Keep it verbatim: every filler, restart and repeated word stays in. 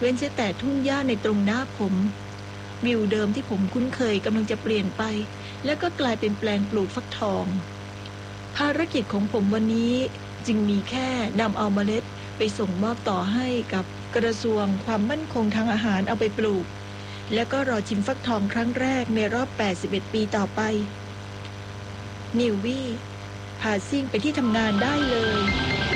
เว้นเสียแต่ทุ่งหญ้าในตรงหน้าผมวิวเดิมที่ผมคุ้นเคยกำลังจะเปลี่ยนไปและก็กลายเป็นแปลงปลูกฟักทองภารกิจของผมวันนี้จึงมีแค่นำเอาเมล็ดไปส่งมอบต่อให้กับกระทรวงความมั่นคงทางอาหารเอาไปปลูกแล้วก็รอชิมฟักทองครั้งแรกในรอบแปดสิบเอ็ดปีต่อไปนิววี่พาซิ่งไปที่ทำงานได้เลย